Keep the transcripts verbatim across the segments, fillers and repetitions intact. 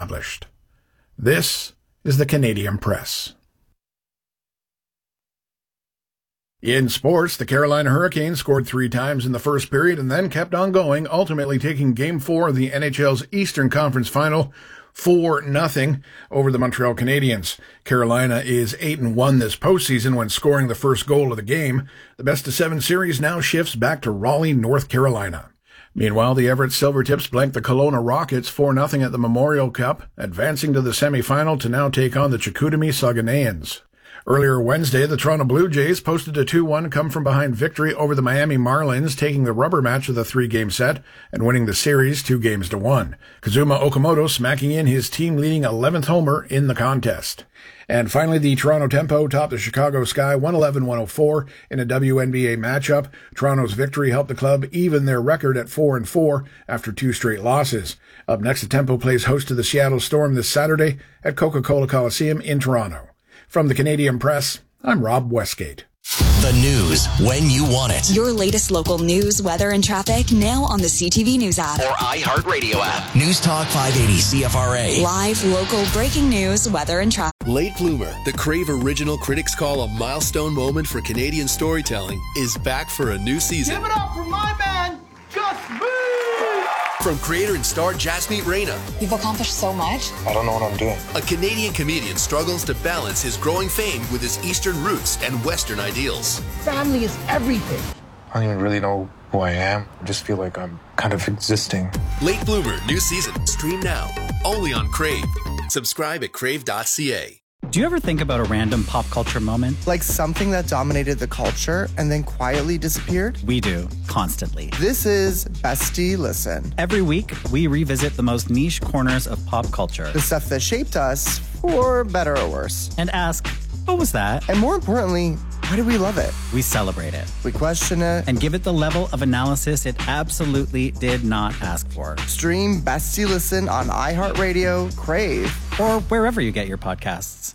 established. This is the Canadian Press. In sports, the Carolina Hurricanes scored three times in the first period and then kept on going, ultimately taking Game four of the N H L's Eastern Conference Final four nothing over the Montreal Canadiens. Carolina is eight and one this postseason when scoring the first goal of the game. The best-of-seven series now shifts back to Raleigh, North Carolina. Meanwhile, the Everett Silvertips blanked the Kelowna Rockets four nothing at the Memorial Cup, advancing to the semifinal to now take on the Chicoutimi Saguenayans. Earlier Wednesday, the Toronto Blue Jays posted a two one come-from-behind victory over the Miami Marlins, taking the rubber match of the three-game set and winning the series two games to one. Kazuma Okamoto smacking in his team-leading eleventh homer in the contest. And finally, the Toronto Tempo topped the Chicago Sky one eleven to one oh four in a W N B A matchup. Toronto's victory helped the club even their record at four and four after two straight losses. Up next, the Tempo plays host to the Seattle Storm this Saturday at Coca-Cola Coliseum in Toronto. From the Canadian Press, I'm Rob Westgate. The news when you want it. Your latest local news, weather, and traffic now on the C T V News app. Or iHeartRadio app. News Talk five eighty C F R A. Live, local, breaking news, weather, and traffic. Late Bloomer, the Crave original critics call a milestone moment for Canadian storytelling, is back for a new season. Give it up for my man, Just Me! From creator and star Jasmeet Reyna. You've accomplished so much. I don't know what I'm doing. A Canadian comedian struggles to balance his growing fame with his Eastern roots and Western ideals. Family is everything. I don't even really know who I am. I just feel like I'm kind of existing. Late Bloomer, new season. Stream now. Only on Crave. Subscribe at crave dot c a. Do you ever think about a random pop culture moment? Like something that dominated the culture and then quietly disappeared? We do, constantly. This is Bestie Listen. Every week, we revisit the most niche corners of pop culture. The stuff that shaped us, for better or worse. And ask, what was that? And more importantly, why do we love it? We celebrate it. We question it. And give it the level of analysis it absolutely did not ask for. Stream Bestie Listen on iHeartRadio, Crave, or wherever you get your podcasts.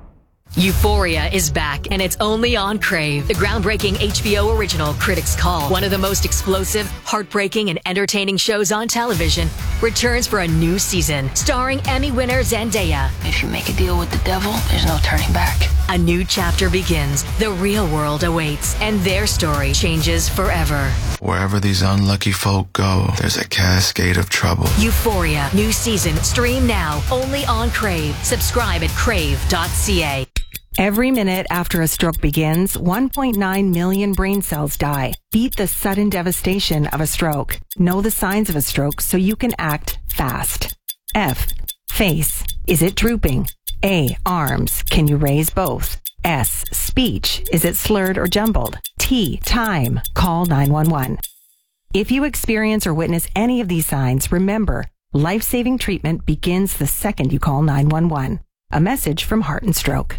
Euphoria is back, and it's only on Crave. The groundbreaking H B O original Critics' Call, one of the most explosive, heartbreaking, and entertaining shows on television, returns for a new season, starring Emmy winner Zendaya. If you make a deal with the devil, there's no turning back. A new chapter begins. The real world awaits, and their story changes forever. Wherever these unlucky folk go, there's a cascade of trouble. Euphoria, new season, stream now, only on Crave. Subscribe at crave dot c a. Every minute after a stroke begins, one point nine million brain cells die. Beat the sudden devastation of a stroke. Know the signs of a stroke so you can act fast. F. Face. Is it drooping? A. Arms. Can you raise both? S. Speech. Is it slurred or jumbled? T. Time. Call nine one one. If you experience or witness any of these signs, remember, life-saving treatment begins the second you call nine one one. A message from Heart and Stroke.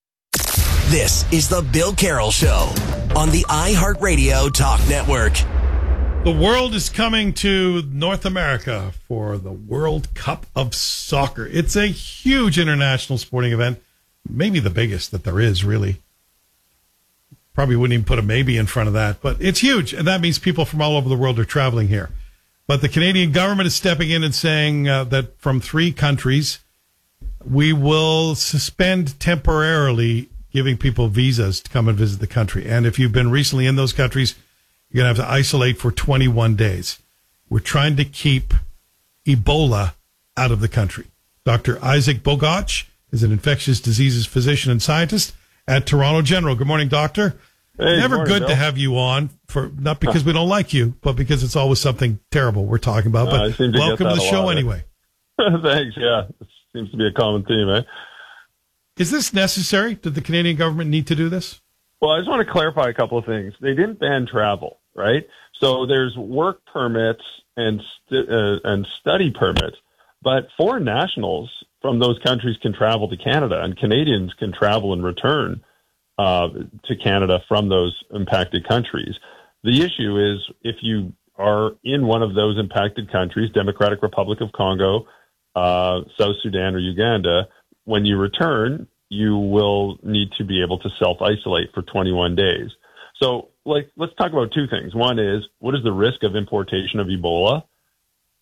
This is the Bill Carroll Show on the iHeartRadio Talk Network. The world is coming to North America for the World Cup of Soccer. It's a huge international sporting event, maybe the biggest that there is, really. Probably wouldn't even put a maybe in front of that, but it's huge, and that means people from all over the world are traveling here. But the Canadian government is stepping in and saying uh, that from three countries, we will suspend temporarily giving people visas to come and visit the country. And if you've been recently in those countries, you're going to have to isolate for twenty-one days. We're trying to keep Ebola out of the country. Doctor Isaac Bogoch is an infectious diseases physician and scientist at Toronto General. Good morning, doctor. Hey, Never good, morning, good Bill. to have you on, for not because we don't like you, but because it's always something terrible we're talking about. Uh, But welcome to the show lot, anyway. Thanks, yeah. It seems to be a common theme, eh? Is this necessary? Did the Canadian government need to do this? Well, I just want to clarify a couple of things. They didn't ban travel, right? So there's work permits and st- uh, and study permits, but foreign nationals from those countries can travel to Canada, and Canadians can travel and return uh, to Canada from those impacted countries. The issue is if you are in one of those impacted countries, Democratic Republic of Congo, uh, South Sudan, or Uganda, when you return, you will need to be able to self-isolate for twenty-one days. So, like, let's talk about two things. One is, what is the risk of importation of Ebola?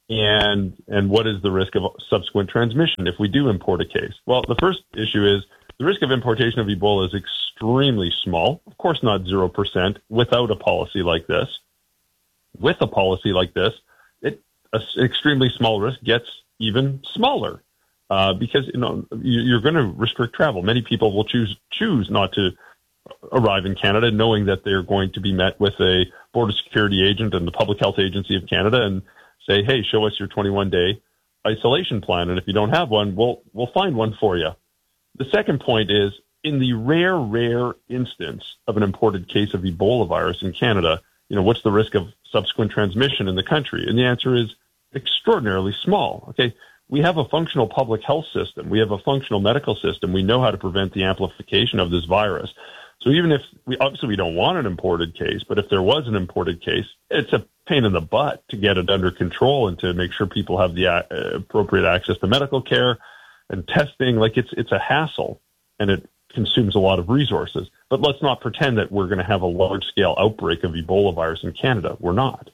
And and what is the risk of subsequent transmission if we do import a case? Well, the first issue is the risk of importation of Ebola is extremely small. Of course, not zero percent without a policy like this. With a policy like this, it an extremely small risk gets even smaller uh, because you know you're going to restrict travel. Many people will choose choose not to arrive in Canada, knowing that they're going to be met with a border security agent and the Public Health Agency of Canada and say, hey, show us your twenty-one day isolation plan. And if you don't have one, we'll, we'll find one for you. The second point is, in the rare, rare instance of an imported case of Ebola virus in Canada, you know, what's the risk of subsequent transmission in the country? And the answer is extraordinarily small. Okay. We have a functional public health system. We have a functional medical system. We know how to prevent the amplification of this virus. So even if we, obviously we don't want an imported case, but if there was an imported case, it's a pain in the butt to get it under control and to make sure people have the uh, appropriate access to medical care and testing. Like it's, it's a hassle and it consumes a lot of resources, but let's not pretend that we're going to have a large scale outbreak of Ebola virus in Canada. We're not.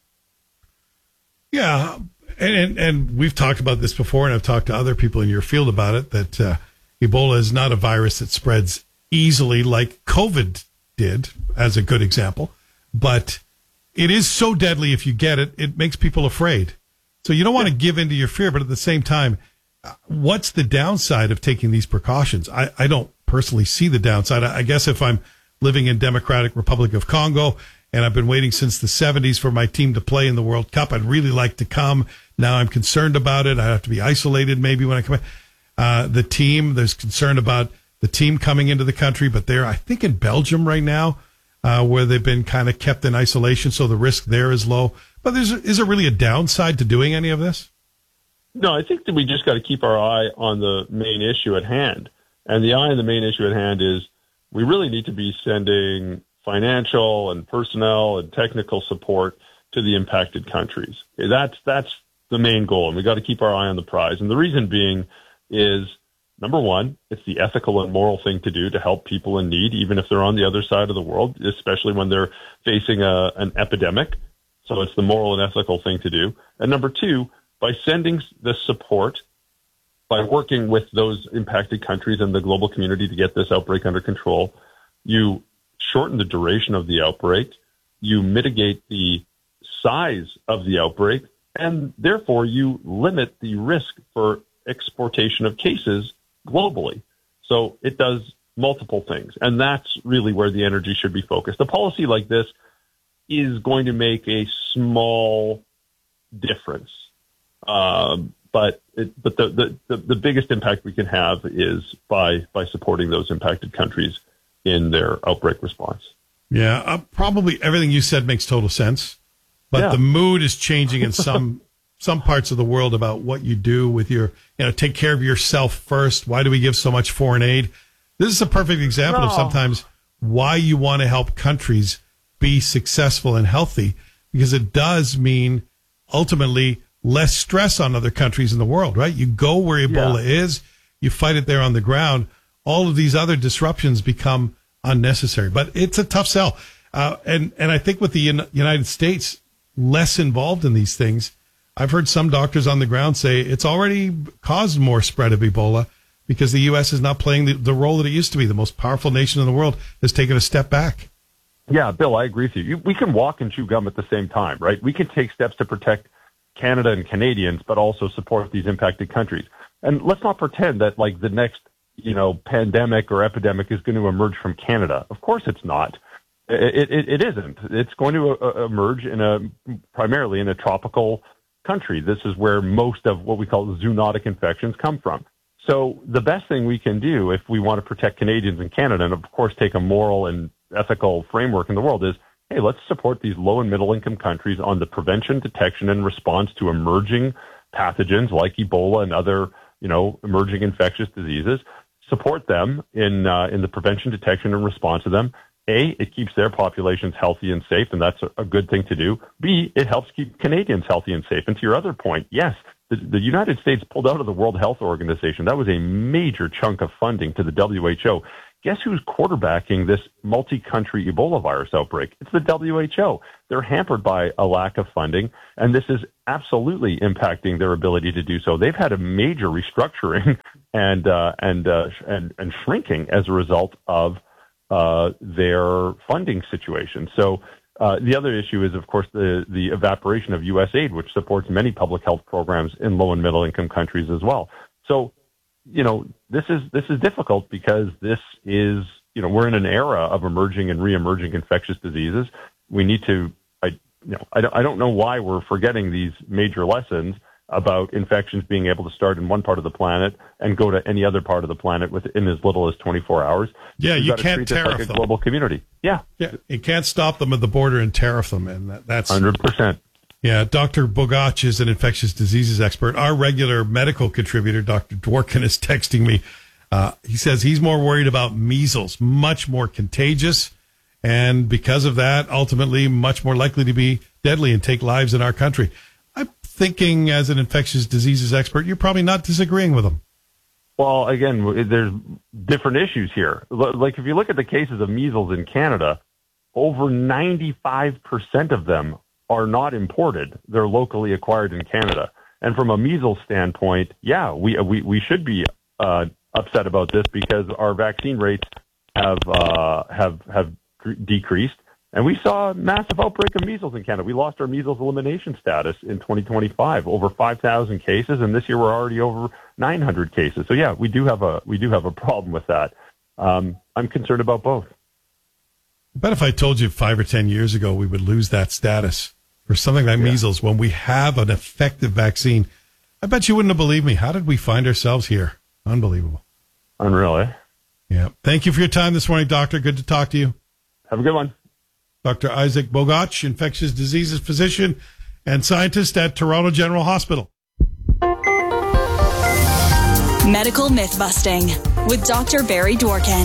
Yeah. And, and, and we've talked about this before, and I've talked to other people in your field about it, that uh, Ebola is not a virus that spreads easily like COVID did, as a good example, but it is so deadly if you get it, it makes people afraid. So you don't want to give in to your fear, but at the same time, what's the downside of taking these precautions? I, I don't personally see the downside. I, I guess if I'm living in Democratic Republic of Congo and I've been waiting since the seventies for my team to play in the World Cup, I'd really like to come. Now I'm concerned about it. I have to be isolated maybe when I come in. Uh, the team, there's concern about the team coming into the country, but they're, I think, in Belgium right now, uh, where they've been kind of kept in isolation, so the risk there is low. But there's, is there really a downside to doing any of this? No, I think that we just got to keep our eye on the main issue at hand. And the eye on the main issue at hand is we really need to be sending financial and personnel and technical support to the impacted countries. That's, that's the main goal, and we got to keep our eye on the prize. And the reason being is, number one, it's the ethical and moral thing to do to help people in need, even if they're on the other side of the world, especially when they're facing a, an epidemic. So it's the moral and ethical thing to do. And number two, by sending the support, by working with those impacted countries and the global community to get this outbreak under control, you shorten the duration of the outbreak, you mitigate the size of the outbreak, and therefore you limit the risk for exportation of cases globally. So it does multiple things, and that's really where the energy should be focused. A policy like this is going to make a small difference, um, but it, but the, the, the, the biggest impact we can have is by by supporting those impacted countries in their outbreak response. Yeah, uh, probably everything you said makes total sense, but yeah. The mood is changing in some some parts of the world about what you do with your, you know, take care of yourself first. Why do we give so much foreign aid? This is a perfect example no. of sometimes why you want to help countries be successful and healthy, because it does mean ultimately less stress on other countries in the world, right? You go where Ebola yeah. is, you fight it there on the ground. All of these other disruptions become unnecessary, but it's a tough sell. Uh, and, and I think with the United States less involved in these things, I've heard some doctors on the ground say it's already caused more spread of Ebola because the U S is not playing the, the role that it used to be. The most powerful nation in the world has taken a step back. Yeah, Bill, I agree with you. you. We can walk and chew gum at the same time, right? We can take steps to protect Canada and Canadians, but also support these impacted countries. And let's not pretend that like the next, you know, pandemic or epidemic is going to emerge from Canada. Of course it's not. It, it, it isn't. It's going to uh, emerge in a primarily in a tropical country. This is where most of what we call zoonotic infections come from. So the best thing we can do if we want to protect Canadians and Canada, and of course take a moral and ethical framework in the world, is, hey, let's support these low and middle income countries on the prevention, detection, and response to emerging pathogens like Ebola and other, you know, emerging infectious diseases. Support them in uh, in the prevention, detection, and response to them. A, it keeps their populations healthy and safe, and that's a, a good thing to do. B, it helps keep Canadians healthy and safe. And to your other point, yes, the, the United States pulled out of the World Health Organization. That was a major chunk of funding to the W H O. guess who's quarterbacking this multi-country Ebola virus outbreak? It's the W H O. They're hampered by a lack of funding, and this is absolutely impacting their ability to do so. They've had a major restructuring and uh, and, uh, and and shrinking as a result of uh, their funding situation. So uh, the other issue is, of course, the the evaporation of U S aid, which supports many public health programs in low and middle income countries as well. So, you know, this is this is difficult because this is, you know, we're in an era of emerging and re-emerging infectious diseases. We need to, I, you know, I don't, I don't know why we're forgetting these major lessons about infections being able to start in one part of the planet and go to any other part of the planet within as little as twenty-four hours. Yeah, We've you got to can't treat this tariff like a them. global community. Yeah, yeah, you can't stop them at the border and tariff them, and that, that's one hundred percent. Yeah, Doctor Bogach is an infectious diseases expert. Our regular medical contributor, Doctor Dworkin, is texting me. Uh, he says he's more worried about measles, much more contagious, and because of that, ultimately much more likely to be deadly and take lives in our country. I'm thinking, as an infectious diseases expert, you're probably not disagreeing with him. Well, again, there's different issues here. Like if you look at the cases of measles in Canada, over ninety-five percent of them are not imported. They're locally acquired in Canada. And from a measles standpoint, yeah, we we, we should be uh, upset about this because our vaccine rates have uh, have have decreased. And we saw a massive outbreak of measles in Canada. We lost our measles elimination status in twenty twenty-five, over five thousand cases, and this year we're already over nine hundred cases. So yeah, we do have a we do have a problem with that. Um, I'm concerned about both. I bet if I told you five or ten years ago we would lose that status for something like yeah. measles when we have an effective vaccine, I bet you wouldn't have believed me. How did we find ourselves here? Unbelievable. Unreal, eh? Yeah. Thank you for your time this morning, Doctor. Good to talk to you. Have a good one. Doctor Isaac Bogach, infectious diseases physician and scientist at Toronto General Hospital. Medical myth busting with Doctor Barry Dworkin.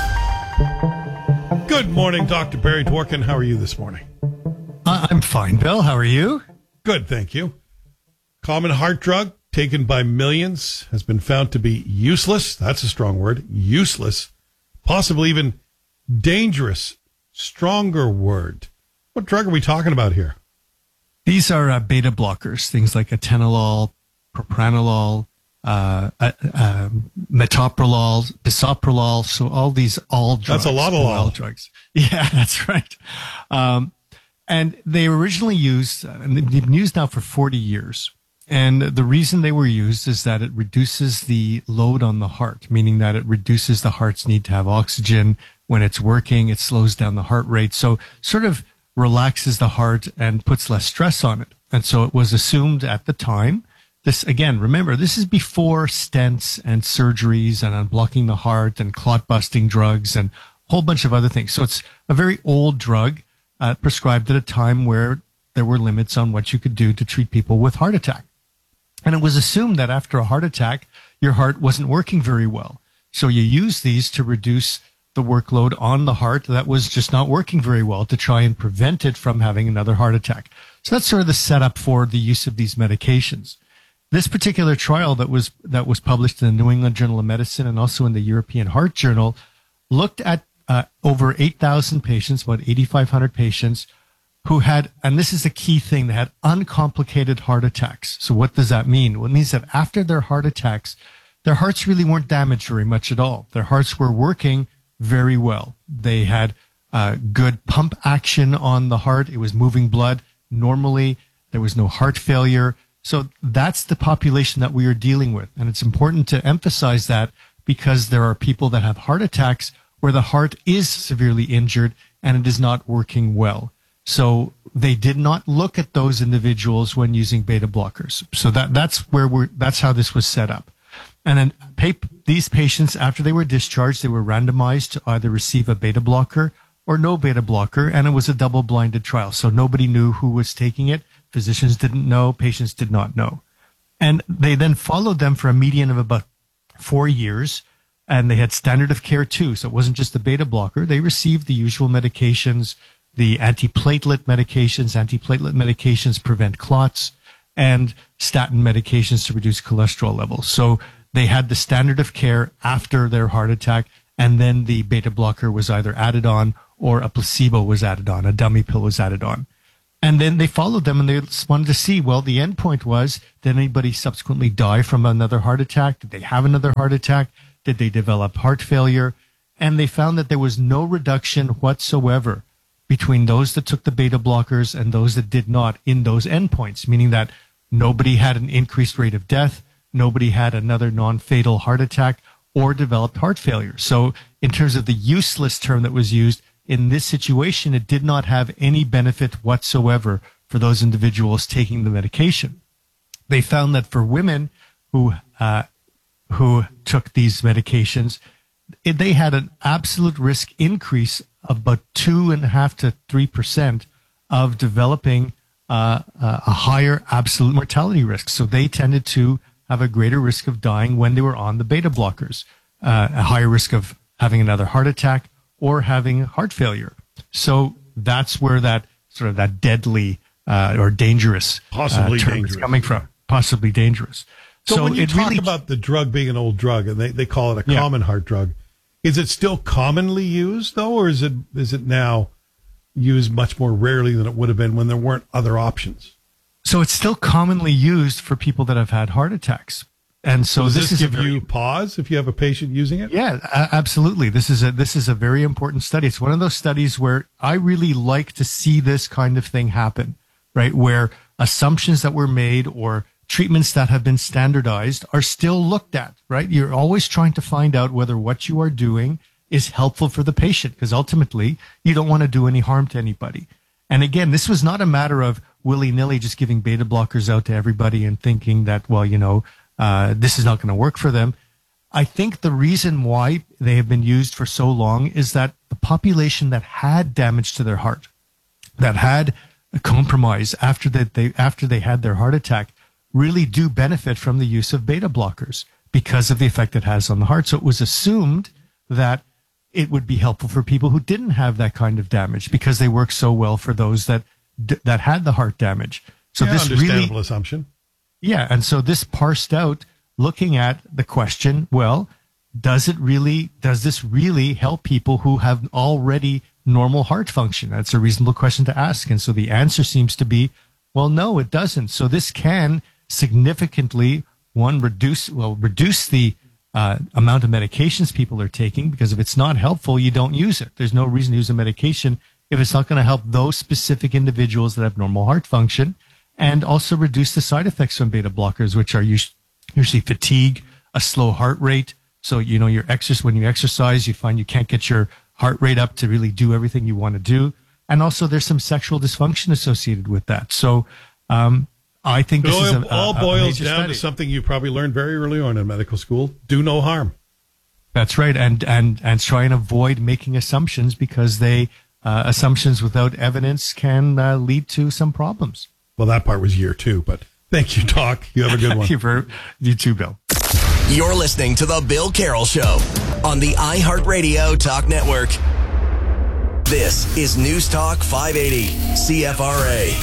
Good morning, Doctor Barry Dworkin. How are you this morning? Uh, I'm fine, Bill. How are you? Good, thank you. Common heart drug taken by millions has been found to be useless. That's a strong word. Useless. Possibly even dangerous. Stronger word. What drug are we talking about here? These are uh, beta blockers, things like atenolol, propranolol, uh, uh, uh, metoprolol, bisoprolol. So all these all drugs. That's a lot of all drugs. Yeah, that's right. Um, and they were originally used, and they've been used now for forty years. And the reason they were used is that it reduces the load on the heart, meaning that it reduces the heart's need to have oxygen. When it's working, it slows down the heart rate. So sort of relaxes the heart and puts less stress on it. And so it was assumed at the time, this, again, remember, this is before stents and surgeries and unblocking the heart and clot busting drugs and a whole bunch of other things. So it's a very old drug uh, prescribed at a time where there were limits on what you could do to treat people with heart attack. And it was assumed that after a heart attack, your heart wasn't working very well. So you use these to reduce the workload on the heart that was just not working very well to try and prevent it from having another heart attack. So that's sort of the setup for the use of these medications. This particular trial that was that was published in the New England Journal of Medicine and also in the European Heart Journal looked at uh, over eight thousand patients, about eighty-five hundred patients who had, and this is the key thing, they had uncomplicated heart attacks. So what does that mean? Well, it means that after their heart attacks, their hearts really weren't damaged very much at all. Their hearts were working very well. They had uh, good pump action on the heart. It was moving blood normally. There was no heart failure. So that's the population that we are dealing with. And it's important to emphasize that because there are people that have heart attacks where the heart is severely injured and it is not working well. So they did not look at those individuals when using beta blockers. So that, that's where we're, that's how this was set up. And then pay, these patients, after they were discharged, they were randomized to either receive a beta blocker or no beta blocker. And it was a double blinded trial. So nobody knew who was taking it. Physicians didn't know. Patients did not know. And they then followed them for a median of about four years. And they had standard of care too. So it wasn't just the beta blocker. They received the usual medications, the antiplatelet medications. Antiplatelet medications prevent clots, and statin medications to reduce cholesterol levels. So they had the standard of care after their heart attack, and then the beta blocker was either added on or a placebo was added on, a dummy pill was added on. And then they followed them and they wanted to see, well, the end point was, did anybody subsequently die from another heart attack? Did they have another heart attack? Did they develop heart failure? And they found that there was no reduction whatsoever between those that took the beta blockers and those that did not in those endpoints, meaning that nobody had an increased rate of death, nobody had another non-fatal heart attack, or developed heart failure. So in terms of the useless term that was used, in this situation, it did not have any benefit whatsoever for those individuals taking the medication. They found that for women who uh, who took these medications, it, they had an absolute risk increase of about two and a half to three percent of developing uh, a higher absolute mortality risk. So they tended to have a greater risk of dying when they were on the beta blockers, uh, a higher risk of having another heart attack or having heart failure. So that's where that sort of that deadly uh, or dangerous possibly uh, term dangerous. is coming from. Possibly dangerous. So, so when you it talk really, about the drug being an old drug, and they, they call it a Yeah. common heart drug, is it still commonly used though, or is it is it now used much more rarely than it would have been when there weren't other options? so it's still commonly used for people that have had heart attacks. And so, So does this, this, is a give very, you pause if you have a patient using it? Yeah, a- absolutely. This is a this is a very important study. It's one of those studies where I really like to see this kind of thing happen, right? Where assumptions that were made or treatments that have been standardized are still looked at, right? You're always trying to find out whether what you are doing is helpful for the patient, because ultimately you don't want to do any harm to anybody. And again, this was not a matter of willy-nilly just giving beta blockers out to everybody and thinking that, well, you know, uh, this is not going to work for them. I think the reason why they have been used for so long is that the population that had damage to their heart, that had a compromise after that they after they had their heart attack, really do benefit from the use of beta blockers because of the effect it has on the heart. So it was assumed that it would be helpful for people who didn't have that kind of damage because they work so well for those that that had the heart damage. So Yeah, this understandable really, assumption. yeah, and so this parsed out, looking at the question, well, does it really, does this really help people who have already normal heart function? That's a reasonable question to ask. And so the answer seems to be, well, no, it doesn't. So this can significantly, one, reduce, well, reduce the uh, amount of medications people are taking, because if it's not helpful, you don't use it. There's no reason to use a medication if it's not going to help those specific individuals that have normal heart function, and also reduce the side effects from beta blockers, which are us- usually fatigue, a slow heart rate. So, you know, your exercise, when you exercise, you find you can't get your heart rate up to really do everything you want to do. And also there's some sexual dysfunction associated with that. So, um, I think It this all, is a, all a, a boils major down study. to something you probably learned very early on in medical school: do no harm. That's right. And, and, and try and avoid making assumptions, because they, uh, assumptions without evidence can uh, lead to some problems. Well, that part was year two, but thank you, Doc. You have a good one. Thank you, for, you too, Bill. You're listening to The Bill Carroll Show on the iHeartRadio Talk Network. This is News Talk five eighty C F R A.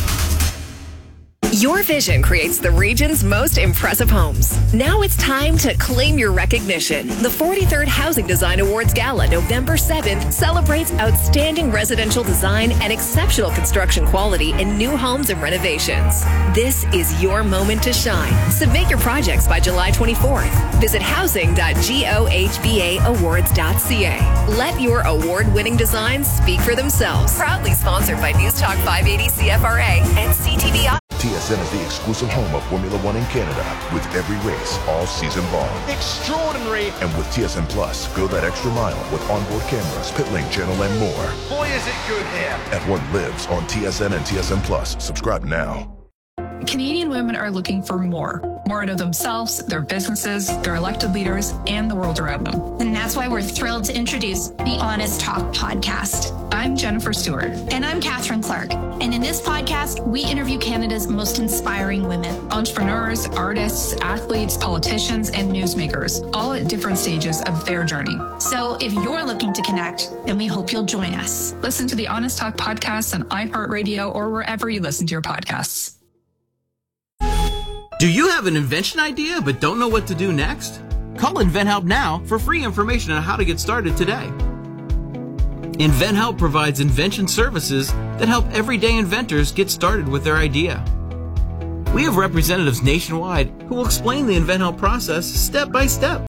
Your vision creates the region's most impressive homes. Now it's time to claim your recognition. The forty-third Housing Design Awards Gala, November seventh, celebrates outstanding residential design and exceptional construction quality in new homes and renovations. This is your moment to shine. Submit your projects by July twenty-fourth. Visit housing dot gohba awards dot c a. Let your award-winning designs speak for themselves. Proudly sponsored by News Talk five eighty C F R A and C T V I. T S N is the exclusive home of Formula One in Canada, with every race all season long. Extraordinary. And with T S N Plus, go that extra mile with onboard cameras, pit lane channel, and more. Boy, is it good here. F one lives on T S N and T S N Plus. Subscribe now. Canadian women are looking for more. More out of themselves, their businesses, their elected leaders, and the world around them. And that's why we're thrilled to introduce the Honest Talk podcast. I'm Jennifer Stewart. And I'm Catherine Clark. And in this podcast, we interview Canada's most inspiring women. Entrepreneurs, artists, athletes, politicians, and newsmakers, all at different stages of their journey. So if you're looking to connect, then we hope you'll join us. Listen to the Honest Talk podcast on iHeartRadio or wherever you listen to your podcasts. Do you have an invention idea but don't know what to do next? Call InventHelp now for free information on how to get started today. InventHelp provides invention services that help everyday inventors get started with their idea. We have representatives nationwide who will explain the InventHelp process step by step.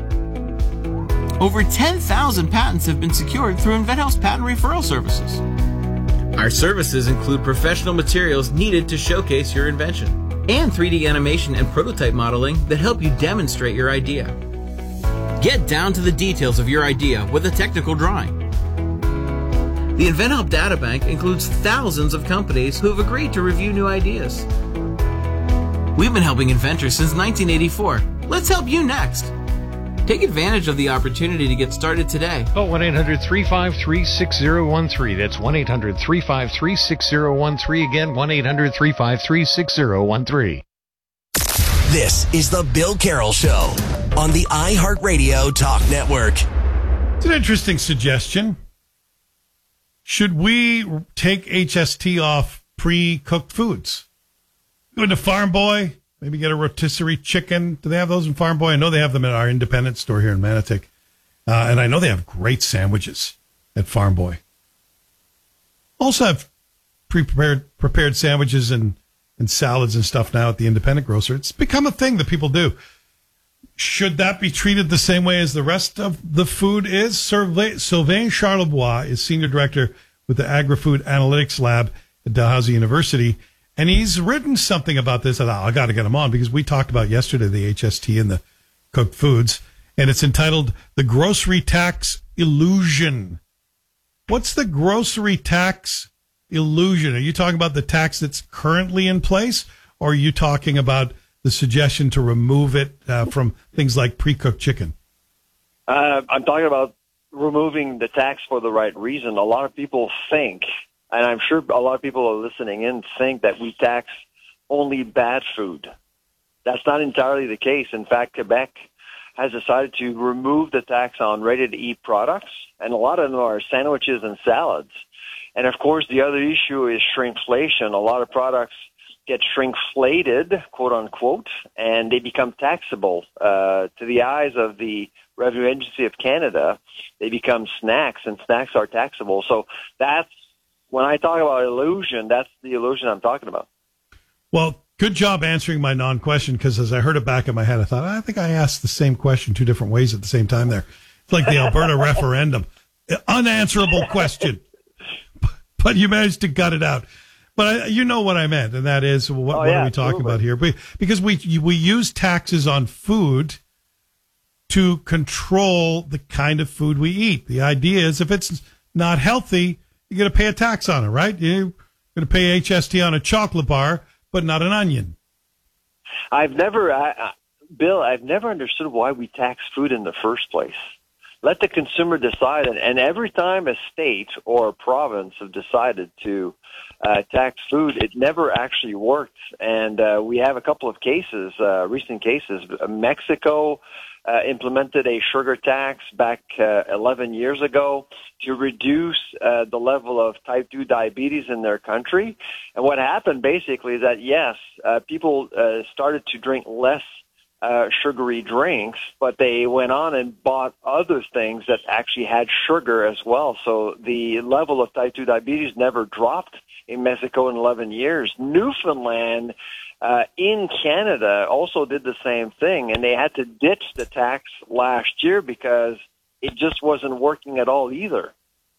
Over ten thousand patents have been secured through InventHelp's patent referral services. Our services include professional materials needed to showcase your invention and three D animation and prototype modeling that help you demonstrate your idea. Get down to the details of your idea with a technical drawing. The InventHelp Databank includes thousands of companies who have agreed to review new ideas. We've been helping inventors since nineteen eighty-four. Let's help you next. Take advantage of the opportunity to get started today. Call one eight hundred three five three six zero one three. That's one eight hundred three five three six zero one three. Again, one eight hundred three five three six zero one three. This is the Bill Carroll Show on the iHeartRadio Talk Network. It's an interesting suggestion. Should we take H S T off pre-cooked foods? Go into Farm Boy, maybe get a rotisserie chicken. Do they have those in Farm Boy? I know they have them at our independent store here in Manotick. Uh, and I know they have great sandwiches at Farm Boy. Also have pre-prepared prepared sandwiches and, and salads and stuff now at the independent grocer. It's become a thing that people do. Should that be treated the same way as the rest of the food is? Sylvain Charlebois is Senior Director with the Agri-Food Analytics Lab at Dalhousie University. And he's written something about this. And I got to get him on because we talked about yesterday the H S T and the cooked foods. And it's entitled The Grocery Tax Illusion. What's the grocery tax illusion? Are you talking about the tax that's currently in place? Or are you talking about the suggestion to remove it uh, from things like pre-cooked chicken? Uh, I'm talking about removing the tax for the right reason. A lot of people think, and I'm sure a lot of people are listening in, think that we tax only bad food. That's not entirely the case. In fact, Quebec has decided to remove the tax on ready-to-eat products, and a lot of them are sandwiches and salads. And, of course, the other issue is shrinkflation. A lot of products get shrinkflated, quote-unquote, and they become taxable. Uh, to the eyes of the Revenue Agency of Canada, they become snacks, and snacks are taxable. So that's, when I talk about illusion, that's the illusion I'm talking about. Well, good job answering my non-question, because as I heard it back in my head, I thought, I think I asked the same question two different ways at the same time there. It's like the Alberta referendum. Unanswerable question. But you managed to gut it out. But I, you know what I meant, and that is, what, oh, what yeah, are we talking absolutely. about here? We, because we we use taxes on food to control the kind of food we eat. The idea is if it's not healthy, you're going to pay a tax on it, right? You're going to pay H S T on a chocolate bar, but not an onion. I've never, I, Bill, I've never understood why we tax food in the first place. Let the consumer decide. And, and every time a state or a province have decided to uh, tax food, it never actually worked. And uh, we have a couple of cases, uh, recent cases. Mexico uh, implemented a sugar tax back uh, eleven years ago to reduce uh, the level of type two diabetes in their country. And what happened basically is that, yes, uh, people uh, started to drink less Uh, sugary drinks, but they went on and bought other things that actually had sugar as well. So the level of type two diabetes never dropped in Mexico in eleven years. Newfoundland uh, in Canada also did the same thing, and they had to ditch the tax last year because it just wasn't working at all either.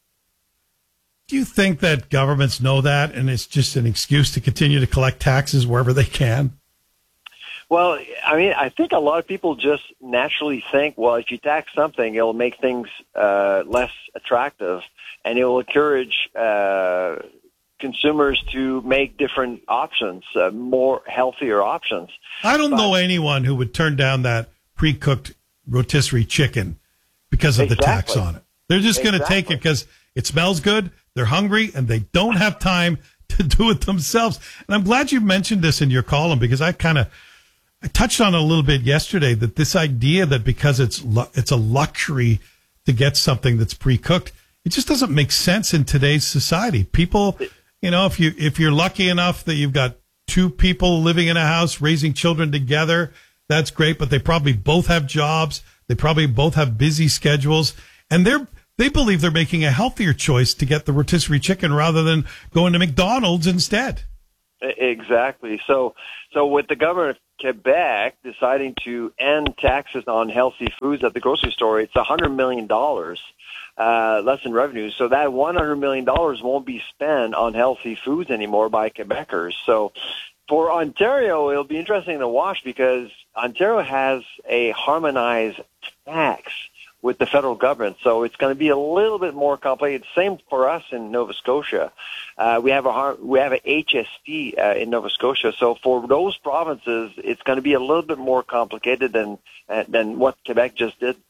Do you think that governments know that, and it's just an excuse to continue to collect taxes wherever they can? Well, I mean, I think a lot of people just naturally think, well, if you tax something, it'll make things uh, less attractive, and it will encourage uh, consumers to make different options, uh, more healthier options. I don't but, know anyone who would turn down that pre-cooked rotisserie chicken because of exactly. the tax on it. They're just exactly. going to take it because it smells good, they're hungry, and they don't have time to do it themselves. And I'm glad you mentioned this in your column, because I kind of I touched on it a little bit yesterday, that this idea that because it's it's a luxury to get something that's pre-cooked, it just doesn't make sense in today's society. People, you know, if you if you're lucky enough that you've got two people living in a house raising children together, That's great, but they probably both have jobs. They probably both have busy schedules, and they're they believe they're making a healthier choice to get the rotisserie chicken rather than going to McDonald's instead. Exactly. So, so with the government of Quebec deciding to end taxes on healthy foods at the grocery store, it's one hundred million dollars uh, less in revenue. So that one hundred million dollars won't be spent on healthy foods anymore by Quebecers. So for Ontario, it'll be interesting to watch because Ontario has a harmonized tax with the federal government. So it's going to be a little bit more complicated. Same for us in Nova Scotia. Uh, we have a we have a H S T uh, in Nova Scotia. So for those provinces, it's going to be a little bit more complicated than uh, than what Quebec just did.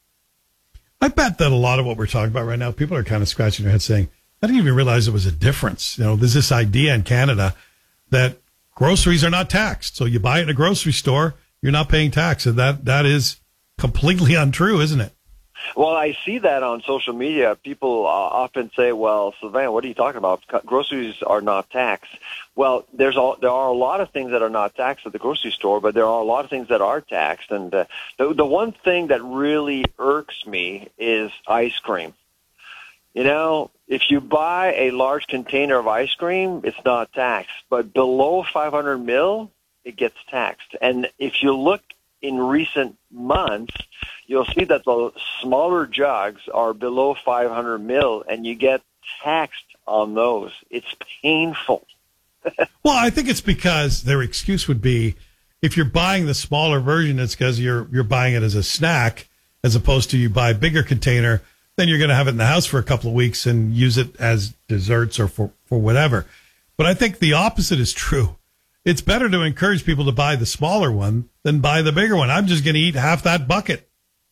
I bet that a lot of what we're talking about right now, people are kind of scratching their heads saying, I didn't even realize there was a difference. You know, there's this idea in Canada that groceries are not taxed. So you buy it in a grocery store, you're not paying tax. And that that is completely untrue, isn't it? Well, I see that on social media. People uh, often say, well, Sylvain, what are you talking about? Groceries are not taxed. Well, there's all, there are a lot of things that are not taxed at the grocery store, but there are a lot of things that are taxed. And uh, the, the one thing that really irks me is ice cream. You know, if you buy a large container of ice cream, it's not taxed. But below five hundred mil, it gets taxed. And if you look in recent months, you'll see that the smaller jugs are below five hundred mil, and you get taxed on those. It's painful. Well, I think it's because their excuse would be, if you're buying the smaller version, it's because you're you're buying it as a snack, as opposed to you buy a bigger container, then you're going to have it in the house for a couple of weeks and use it as desserts or for, for whatever. But I think the opposite is true. It's better to encourage people to buy the smaller one than buy the bigger one. I'm just going to eat half that bucket.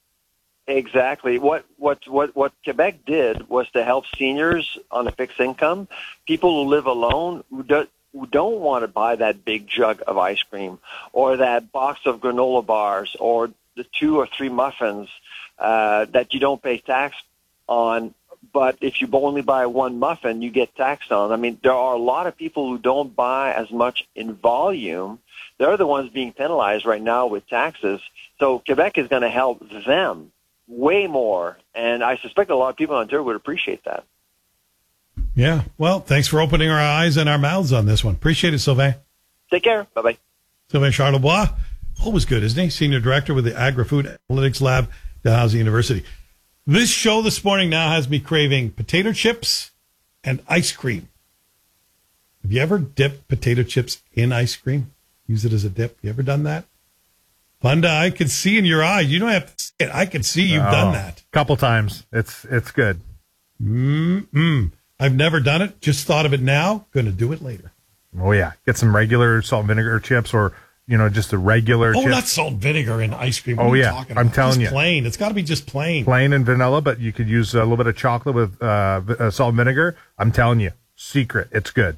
Exactly. What what what what Quebec did was to help seniors on a fixed income, people who live alone, who, do, who don't want to buy that big jug of ice cream or that box of granola bars or the two or three muffins uh, that you don't pay tax on. But if you only buy one muffin, you get taxed on. I mean, there are a lot of people who don't buy as much in volume. They're the ones being penalized right now with taxes. So Quebec is going to help them way more. And I suspect a lot of people in Ontario would appreciate that. Yeah. Well, thanks for opening our eyes and our mouths on this one. Appreciate it, Sylvain. Take care. Bye-bye. Sylvain Charlebois, always good, isn't he? Senior Director with the Agri-Food Analytics Lab, Dalhousie University. This show this morning now has me craving potato chips and ice cream. Have you ever dipped potato chips in ice cream? Use it as a dip. You ever done that? Funda, I can see in your eyes. You don't have to see it. I can see you've oh, done that. A couple times. It's it's good. Mm-mm. I've never done it. Just thought of it now. Going to do it later. Oh, yeah. Get some regular salt and vinegar chips or, you know, just a regular Oh, chip. not salt and vinegar in ice cream. What oh, are you yeah. talking about? I'm telling just you. plain. It's got to be just plain. Plain and vanilla, but you could use a little bit of chocolate with uh, uh, salt and vinegar. I'm telling you. Secret. It's good.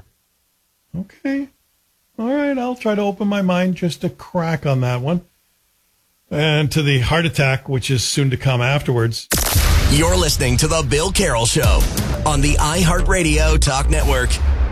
Okay. All right. I'll try to open my mind just a crack on that one. And to the heart attack, which is soon to come afterwards. You're listening to The Bill Carroll Show on the iHeartRadio Talk Network.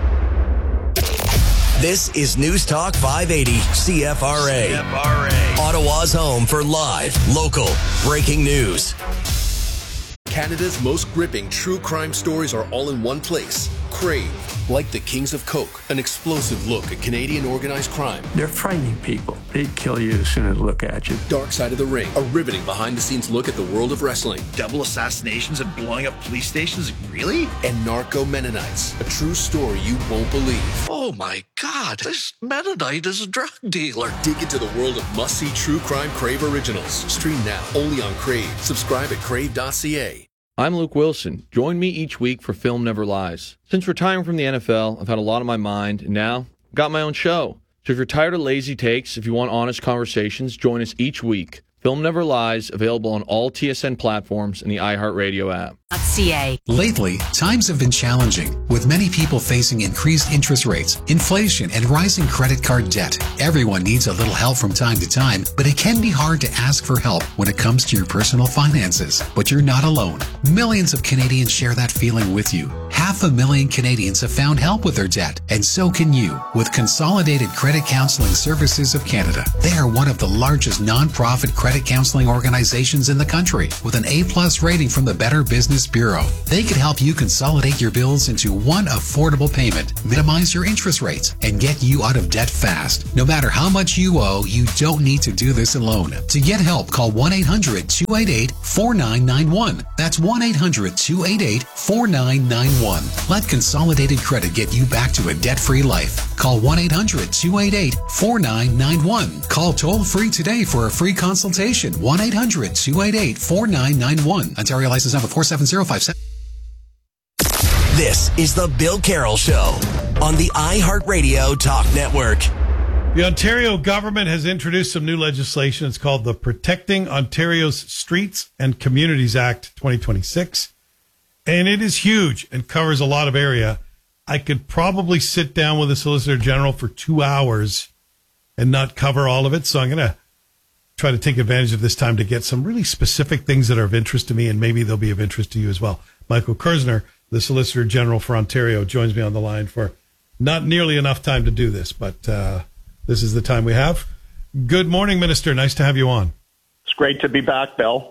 This is News Talk five eighty C F R A. C F R A. Ottawa's home for live, local, breaking news. Canada's most gripping true crime stories are all in one place. Crave. Like the Kings of Coke, an explosive look at Canadian organized crime. They're frightening people. They'd kill you as soon as they look at you. Dark Side of the Ring, a riveting behind-the-scenes look at the world of wrestling. Double assassinations and blowing up police stations? Really? And Narco Mennonites, a true story you won't believe. Oh my God, this Mennonite is a drug dealer. Dig into the world of must-see true crime Crave originals. Stream now, only on Crave. Subscribe at crave dot c a. I'm Luke Wilson. Join me each week for Film Never Lies. Since retiring from the N F L, I've had a lot on my mind, and now I've got my own show. So if you're tired of lazy takes, if you want honest conversations, join us each week. Film Never Lies, available on all T S N platforms and the iHeartRadio app. Lately, times have been challenging, with many people facing increased interest rates, inflation, and rising credit card debt. Everyone needs a little help from time to time, but it can be hard to ask for help when it comes to your personal finances. But you're not alone. Millions of Canadians share that feeling with you. Half a million Canadians have found help with their debt, and so can you with Consolidated Credit Counseling Services of Canada. They are one of the largest non-profit credit counseling organizations in the country, with an A-plus rating from the Better Business Bureau. They could help you consolidate your bills into one affordable payment, minimize your interest rates, and get you out of debt fast. No matter how much you owe, you don't need to do this alone. To get help, call one eight hundred two eight eight four nine nine one. That's one eight hundred two eight eight four nine nine one. Let Consolidated Credit get you back to a debt-free life. Call one eight hundred two eight eight four nine nine one. Call toll-free today for a free consultation. one eight hundred two eight eight four nine nine one. Ontario license number four seven zero five seven. This is the Bill Carroll Show on the iHeartRadio Talk Network. The Ontario government has introduced some new legislation. It's called the Protecting Ontario's Streets and Communities Act twenty twenty-six. And it is huge and covers a lot of area. I could probably sit down with the Solicitor General for two hours and not cover all of it. So I'm going to try to take advantage of this time to get some really specific things that are of interest to me, and maybe they'll be of interest to you as well. Michael Kerzner, the Solicitor General for Ontario, joins me on the line for not nearly enough time to do this, but uh, this is the time we have. Good morning, Minister. Nice to have you on. It's great to be back, Bill.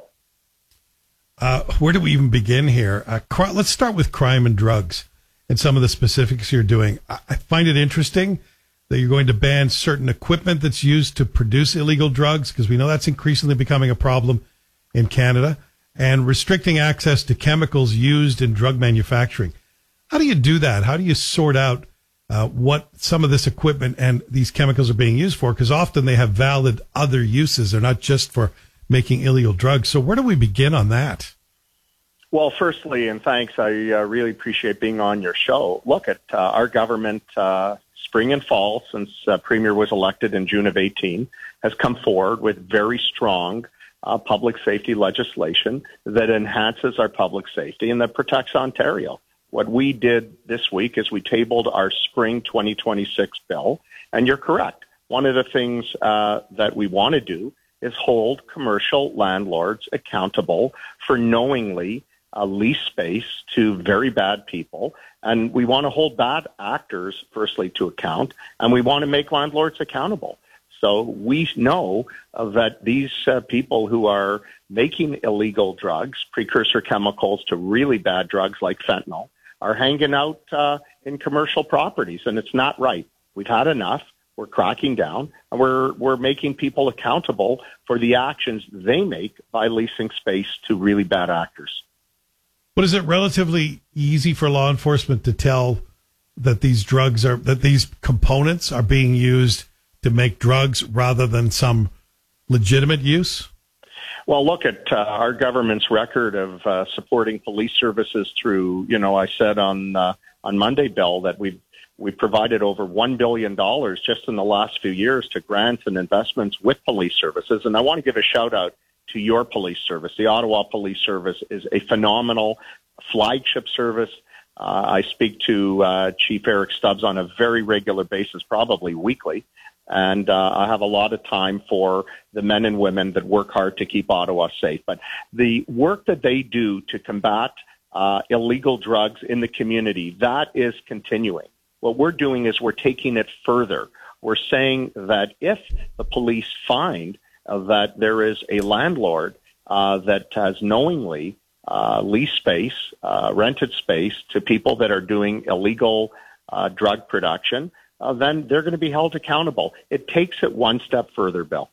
Uh, where do we even begin here? Uh, cr- let's start with crime and drugs and some of the specifics you're doing. I, I find it interesting that you're going to ban certain equipment that's used to produce illegal drugs, because we know that's increasingly becoming a problem in Canada, and restricting access to chemicals used in drug manufacturing. How do you do that? How do you sort out uh, what some of this equipment and these chemicals are being used for? Because often they have valid other uses. They're not just for making illegal drugs. So where do we begin on that? Well, firstly, and thanks, I uh, really appreciate being on your show. Look at uh, our government, uh, spring and fall, since uh, Premier was elected in June of eighteen, has come forward with very strong uh, public safety legislation that enhances our public safety and that protects Ontario. What we did this week is we tabled our spring twenty twenty-six bill, and you're correct. One of the things uh, that we want to do is hold commercial landlords accountable for knowingly uh, lease space to very bad people. And we want to hold bad actors, firstly, to account, and we want to make landlords accountable. So we know uh, that these uh, people who are making illegal drugs, precursor chemicals to really bad drugs like fentanyl, are hanging out uh, in commercial properties, and it's not right. We've had enough. We're cracking down, and we're we're making people accountable for the actions they make by leasing space to really bad actors. But is it relatively easy for law enforcement to tell that these drugs are, that these components are being used to make drugs rather than some legitimate use? Well, look at uh, our government's record of uh, supporting police services through, you know, I said on uh, on Monday, Bill, that we've We provided over one billion dollars just in the last few years to grants and investments with police services. And I want to give a shout out to your police service. The Ottawa Police Service is a phenomenal flagship service. Uh, I speak to uh, Chief Eric Stubbs on a very regular basis, probably weekly. And uh, I have a lot of time for the men and women that work hard to keep Ottawa safe. But the work that they do to combat uh, illegal drugs in the community, that is continuing. What we're doing is we're taking it further. We're saying that if the police find uh, that there is a landlord uh, that has knowingly uh, leased space, uh, rented space to people that are doing illegal uh, drug production, uh, then they're going to be held accountable. It takes it one step further, Bill.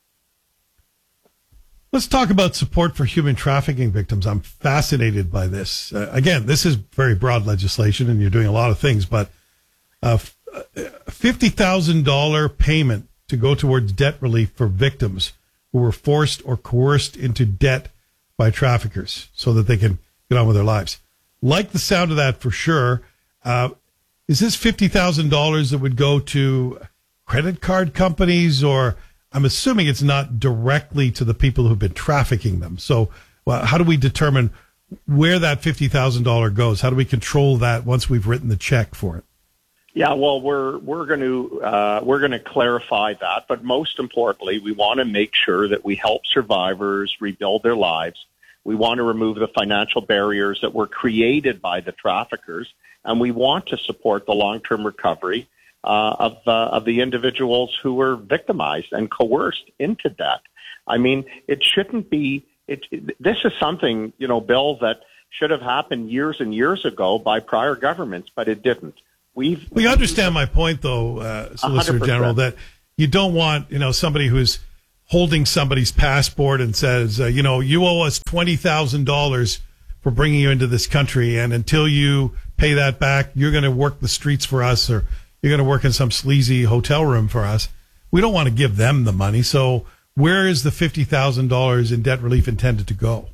Let's talk about support for human trafficking victims. I'm fascinated by this. Uh, again, this is very broad legislation, and you're doing a lot of things, but a fifty thousand dollars payment to go towards debt relief for victims who were forced or coerced into debt by traffickers so that they can get on with their lives. Like the sound of that for sure. Uh, is this fifty thousand dollars that would go to credit card companies, or I'm assuming it's not directly to the people who've been trafficking them. So well, how do we determine where that fifty thousand dollars goes. How do we control that once we've written the check for it? Yeah, well, we're we're going to uh, we're going to clarify that, but most importantly, we want to make sure that we help survivors rebuild their lives. We want to remove the financial barriers that were created by the traffickers, and we want to support the long-term recovery uh, of uh, of the individuals who were victimized and coerced into debt. I mean, it shouldn't be. It, it, this is something, you know, Bill, that should have happened years and years ago by prior governments, but it didn't. We've, we understand my point, though, uh, Solicitor one hundred percent. General, that you don't want, you know, somebody who's holding somebody's passport and says, uh, you know, you owe us twenty thousand dollars for bringing you into this country, and until you pay that back, you're going to work the streets for us, or you're going to work in some sleazy hotel room for us. We don't want to give them the money. So where is the fifty thousand dollars in debt relief intended to go?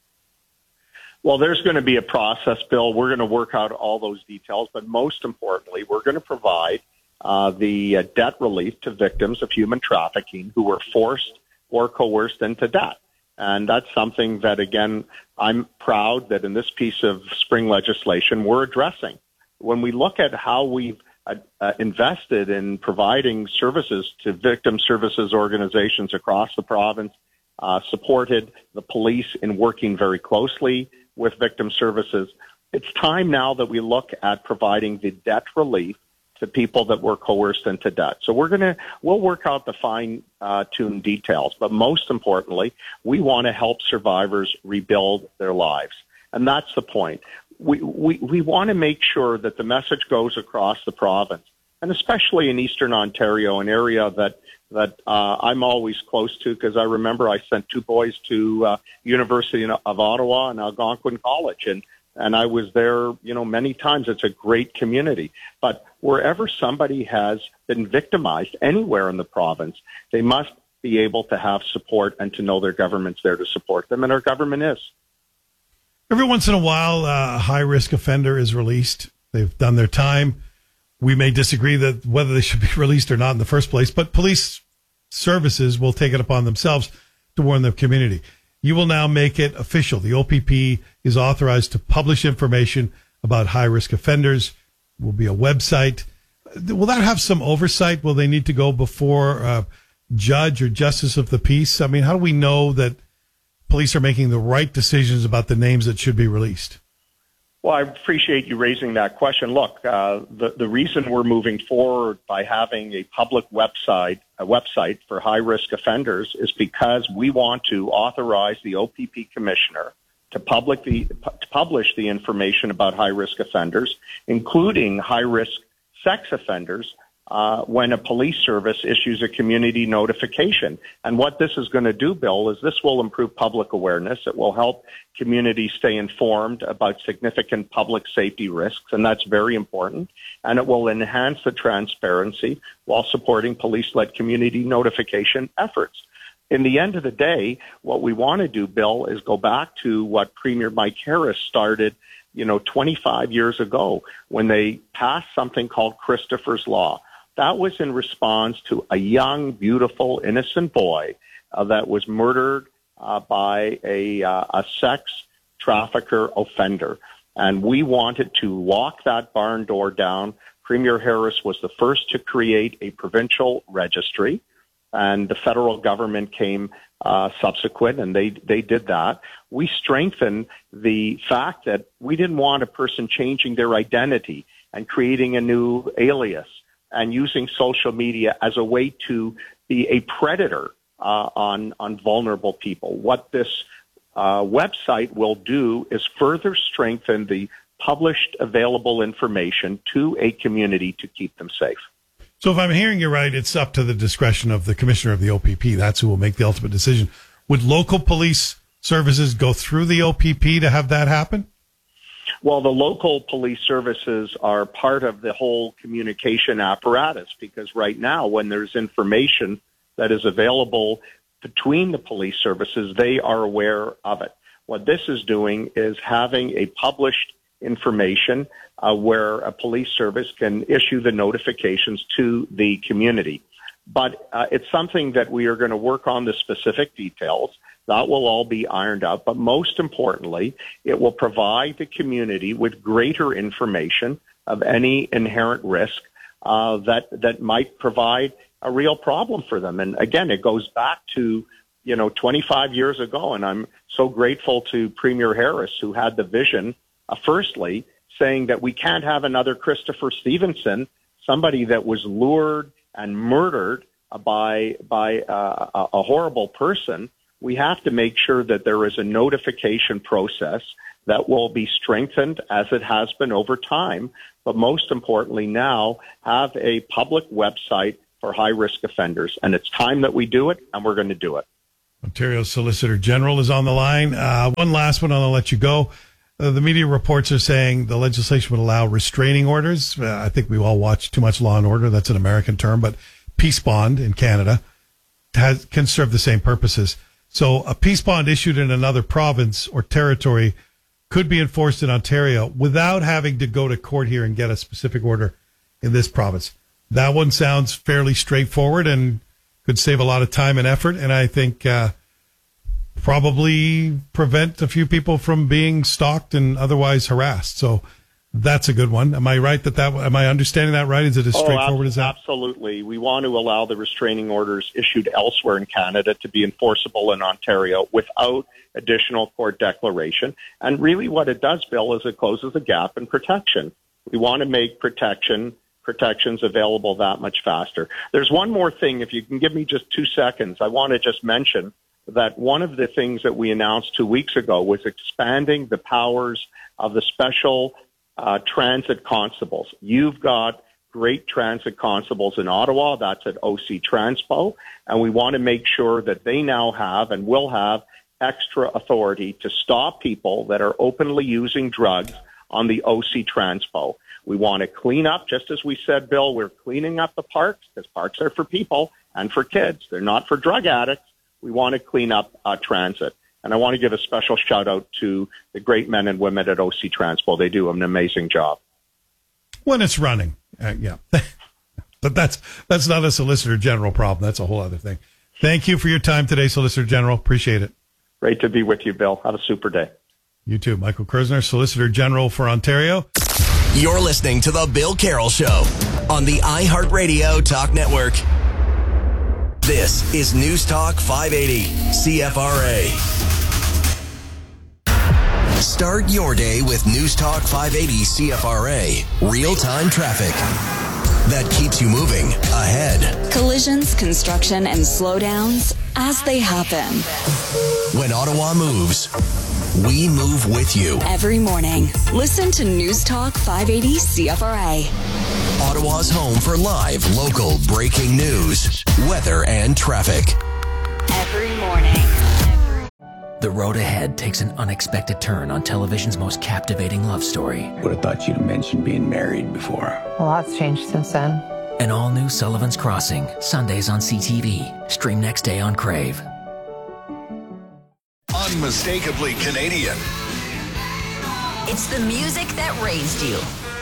Well, there's going to be a process, Bill. We're going to work out all those details, but most importantly, we're going to provide uh, the uh, debt relief to victims of human trafficking who were forced or coerced into debt. And that's something that, again, I'm proud that in this piece of spring legislation we're addressing. When we look at how we've uh, uh, invested in providing services to victim services organizations across the province, uh, supported the police in working very closely with victim services, it's time now that we look at providing the debt relief to people that were coerced into debt. So we're going to, we'll work out the fine uh, tuned details, but most importantly, we want to help survivors rebuild their lives. And that's the point. We, we, we want to make sure that the message goes across the province, and especially in Eastern Ontario, an area that that uh, I'm always close to, because I remember I sent two boys to uh, University of Ottawa and Algonquin College, and, and I was there, you know, many times. It's a great community. But wherever somebody has been victimized anywhere in the province, they must be able to have support and to know their government's there to support them, and our government is. Every once in a while, a high-risk offender is released. They've done their time. We may disagree that whether they should be released or not in the first place, but police services will take it upon themselves to warn the community. You will now make it official. The O P P is authorized to publish information about high-risk offenders. Will be a website. Will that have some oversight? Will they need to go before a judge or justice of the peace? I mean, how do we know that police are making the right decisions about the names that should be released? Well, I appreciate you raising that question. Look, uh, the, the reason we're moving forward by having a public website, a website for high-risk offenders is because we want to authorize the O P P commissioner to, public the, to publish the information about high-risk offenders, including high-risk sex offenders, uh, when a police service issues a community notification. And what this is going to do, Bill, is this will improve public awareness. It will help communities stay informed about significant public safety risks, and that's very important. And it will enhance the transparency while supporting police-led community notification efforts. In the end of the day, what we want to do, Bill, is go back to what Premier Mike Harris started, you know, twenty-five years ago when they passed something called Christopher's Law. That was in response to a young, beautiful, innocent boy uh, that was murdered uh, by a, uh, a sex trafficker offender. And we wanted to lock that barn door down. Premier Harris was the first to create a provincial registry, and the federal government came uh, subsequent, and they, they did that. We strengthened the fact that we didn't want a person changing their identity and creating a new alias and using social media as a way to be a predator uh, on, on vulnerable people. What this uh, website will do is further strengthen the published available information to a community to keep them safe. So if I'm hearing you right, it's up to the discretion of the commissioner of the O P P. That's who will make the ultimate decision. Would local police services go through the O P P to have that happen? Well, the local police services are part of the whole communication apparatus, because right now when there's information that is available between the police services, they are aware of it. What this is doing is having a published information uh, where a police service can issue the notifications to the community. But uh, it's something that we are going to work on the specific details. That will all be ironed out. But most importantly, it will provide the community with greater information of any inherent risk uh, that that might provide a real problem for them. And again, it goes back to, you know, twenty-five years ago, and I'm so grateful to Premier Harris, who had the vision, uh, firstly, saying that we can't have another Christopher Stevenson, somebody that was lured and murdered by by uh, a, a horrible person. We have to make sure that there is a notification process that will be strengthened as it has been over time. But most importantly now, have a public website for high-risk offenders. And it's time that we do it, and we're going to do it. Ontario Solicitor General is on the line. Uh, one last one, and I'll let you go. Uh, the media reports are saying the legislation would allow restraining orders. Uh, I think we all watch too much Law and Order. That's an American term, but peace bond in Canada has, can serve the same purposes. So a peace bond issued in another province or territory could be enforced in Ontario without having to go to court here and get a specific order in this province. That one sounds fairly straightforward and could save a lot of time and effort, and I think uh, probably prevent a few people from being stalked and otherwise harassed. So that's a good one. Am I right that that, am I understanding that right? Is it as straightforward oh, as that? Absolutely. We want to allow the restraining orders issued elsewhere in Canada to be enforceable in Ontario without additional court declaration. And really what it does, Bill, is it closes a gap in protection. We want to make protection protections available that much faster. There's one more thing. If you can give me just two seconds, I want to just mention that one of the things that we announced two weeks ago was expanding the powers of the special uh, transit constables. You've got great transit constables in Ottawa. That's at O C Transpo. And we want to make sure that they now have and will have extra authority to stop people that are openly using drugs on the O C Transpo. We want to clean up, just as we said, Bill, we're cleaning up the parks because parks are for people and for kids. They're not for drug addicts. We want to clean up uh, transit. And I want to give a special shout out to the great men and women at O C Transpo. They do an amazing job. When it's running. Uh, yeah. But that's that's not a Solicitor General problem. That's a whole other thing. Thank you for your time today, Solicitor General. Appreciate it. Great to be with you, Bill. Have a super day. You too. Michael Kersner, Solicitor General for Ontario. You're listening to The Bill Carroll Show on the iHeartRadio Talk Network. This is News Talk five eighty C F R A. Start your day with News Talk five eighty C F R A. Real-time traffic that keeps you moving ahead. Collisions, construction, and slowdowns as they happen. When Ottawa moves, we move with you. Every morning, listen to News Talk five eighty C F R A. Ottawa's home for live, local, breaking news, weather, and traffic. Every morning. The road ahead takes an unexpected turn on television's most captivating love story. Would have thought you'd have mentioned being married before. A lot's changed since then. An all-new Sullivan's Crossing, Sundays on C T V. Stream next day on Crave. Unmistakably Canadian. It's the music that raised you.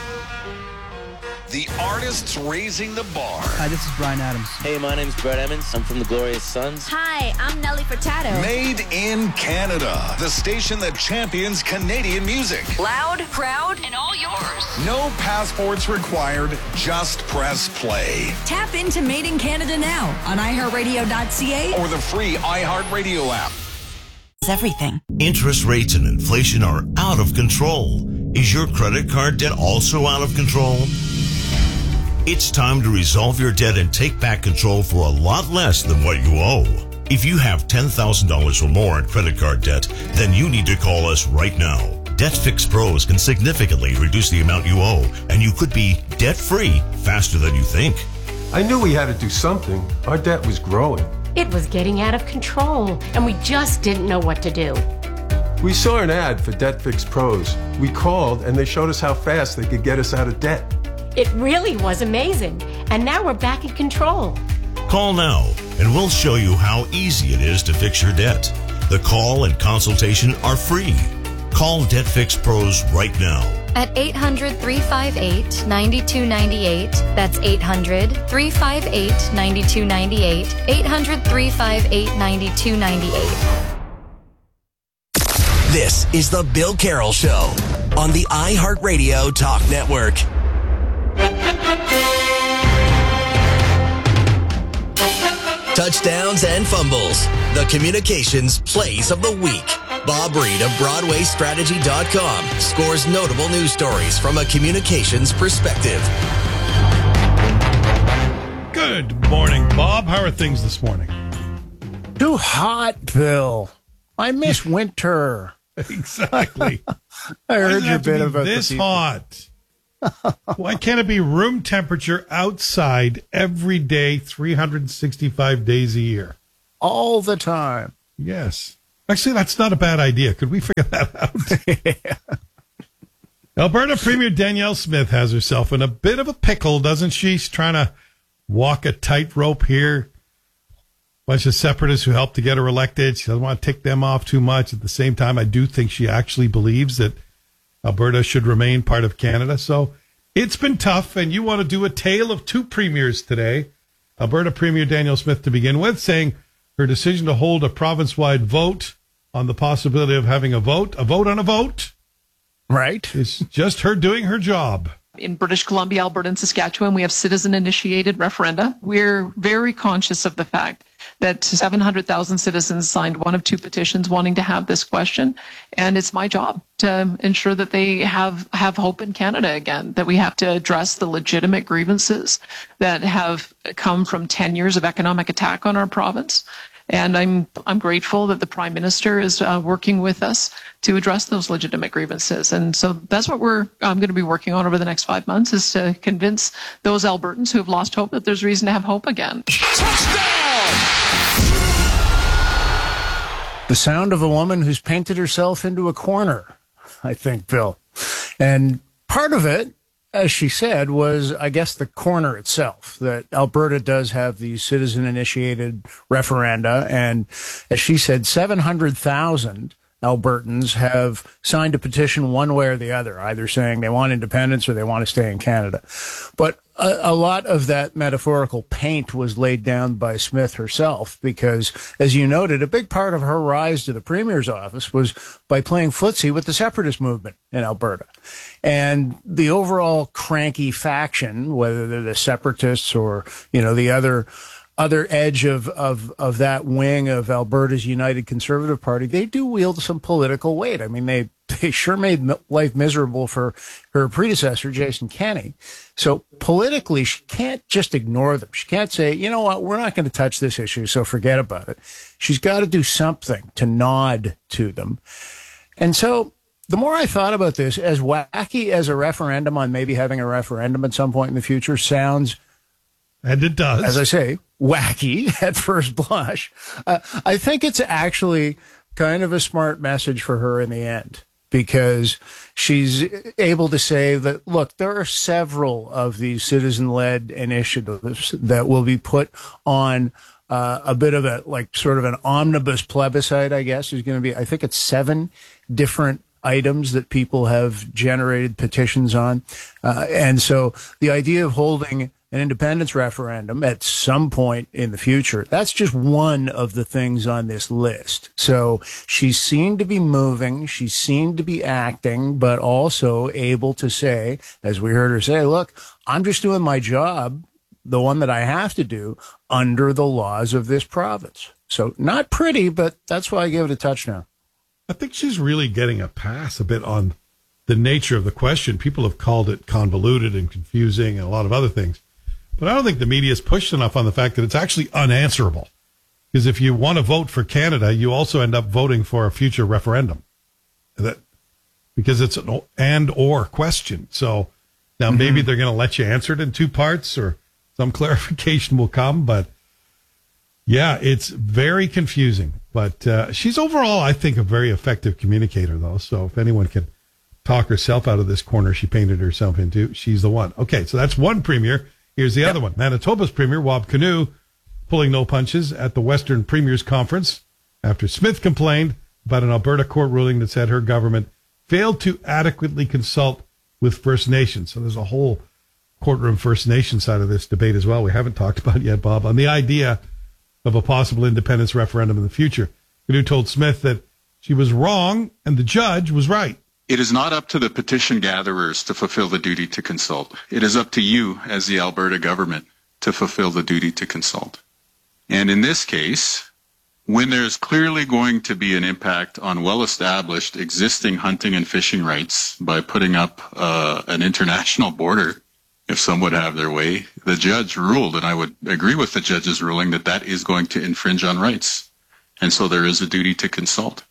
The artists raising the bar. Hi, this is Bryan Adams. Hey, my name's Brett Emmons. I'm from the Glorious Sons. Hi, I'm Nelly Furtado. Made in Canada. The station that champions Canadian music. Loud, proud, and all yours. No passports required. Just press play. Tap into Made in Canada now on i heart radio dot c a or the free iHeartRadio app. Everything. Interest rates and inflation are out of control. Is your credit card debt also out of control? It's time to resolve your debt and take back control for a lot less than what you owe. If you have ten thousand dollars or more in credit card debt, then you need to call us right now. DebtFix Pros can significantly reduce the amount you owe, and you could be debt-free faster than you think. I knew we had to do something. Our debt was growing. It was getting out of control, and we just didn't know what to do. We saw an ad for DebtFix Pros. We called, and they showed us how fast they could get us out of debt. It really was amazing, and now we're back in control. Call now, and we'll show you how easy it is to fix your debt. The call and consultation are free. Call DebtFix Pros right now. At eight hundred, three five eight, nine two nine eight. That's eight hundred, three five eight, nine two nine eight. eight hundred, three five eight, nine two nine eight. This is the Bill Carroll Show on the iHeartRadio Talk Network. Touchdowns and fumbles. The communications plays of the week. Bob Reed of Broadway Strategy dot com scores notable news stories from a communications perspective. Good morning, Bob. How are things this morning? Too hot, Bill. I miss winter. Exactly. I heard Why does it your have to bit be about this the people? hot. Why can't it be room temperature outside every day, three hundred sixty-five days a year? All the time. Yes. Actually, that's not a bad idea. Could we figure that out? Yeah. Alberta Premier Danielle Smith has herself in a bit of a pickle, doesn't she? She's trying to walk a tightrope here. Bunch of separatists who helped to get her elected. She doesn't want to tick them off too much. At the same time, I do think she actually believes that Alberta should remain part of Canada. So it's been tough, and you want to do a tale of two premiers today. Alberta Premier Danielle Smith to begin with, saying her decision to hold a province-wide vote on the possibility of having a vote, a vote on a vote. Right. It's just her doing her job. In British Columbia, Alberta, and Saskatchewan, we have citizen-initiated referenda. We're very conscious of the fact that seven hundred thousand citizens signed one of two petitions wanting to have this question. And it's my job to ensure that they have, have hope in Canada again, that we have to address the legitimate grievances that have come from ten years of economic attack on our province. And I'm I'm grateful that the Prime Minister is uh, working with us to address those legitimate grievances. And so that's what we're I'm going to be working on over the next five months is to convince those Albertans who have lost hope that there's reason to have hope again. The sound of a woman who's painted herself into a corner, I think, Bill. And part of it, as she said, was, I guess, the corner itself, that Alberta does have these citizen-initiated referenda. And as she said, seven hundred thousand Albertans have signed a petition one way or the other, either saying they want independence or they want to stay in Canada. But a, a lot of that metaphorical paint was laid down by Smith herself because, as you noted, a big part of her rise to the Premier's office was by playing footsie with the separatist movement in Alberta. And the overall cranky faction, whether they're the separatists or, you know, the other other edge of, of, of that wing of Alberta's United Conservative Party, they do wield some political weight. I mean, they, they sure made life miserable for her predecessor, Jason Kenney. So politically, she can't just ignore them. She can't say, you know what, we're not going to touch this issue, so forget about it. She's got to do something to nod to them. And so the more I thought about this, as wacky as a referendum on maybe having a referendum at some point in the future sounds, and it does, as I say, wacky at first blush, uh, I think it's actually kind of a smart message for her in the end, because she's able to say that, look, there are several of these citizen-led initiatives that will be put on uh, a bit of a, like, sort of an omnibus plebiscite, I guess. There's going to be, I think it's seven different items that people have generated petitions on. Uh, and so the idea of holding an independence referendum at some point in the future, that's just one of the things on this list. So she seemed to be moving, she seemed to be acting, but also able to say, as we heard her say, look, I'm just doing my job, the one that I have to do, under the laws of this province. So not pretty, but that's why I give it a touchdown. I think she's really getting a pass a bit on the nature of the question. People have called it convoluted and confusing and a lot of other things. But I don't think the media has pushed enough on the fact that it's actually unanswerable. Because if you want to vote for Canada, you also end up voting for a future referendum. That because it's an and or question. So now mm-hmm. maybe they're going to let you answer it in two parts or some clarification will come. But yeah, it's very confusing. But uh, she's overall, I think, a very effective communicator, though. So if anyone can talk herself out of this corner she painted herself into, she's the one. Okay, so that's one premier. Here's the yep. other one. Manitoba's Premier, Wab Kinew, pulling no punches at the Western Premiers Conference after Smith complained about an Alberta court ruling that said her government failed to adequately consult with First Nations. So there's a whole courtroom First Nation side of this debate as well we haven't talked about yet, Bob, on the idea of a possible independence referendum in the future. Kinew told Smith that She was wrong, and the judge was right. It is not up to the petition gatherers to fulfill the duty to consult. It is up to you as the Alberta government to fulfill the duty to consult. And in this case, when there's clearly going to be an impact on well-established existing hunting and fishing rights by putting up uh, an international border, if some would have their way, the judge ruled, and I would agree with the judge's ruling, that that is going to infringe on rights. And so there is a duty to consult.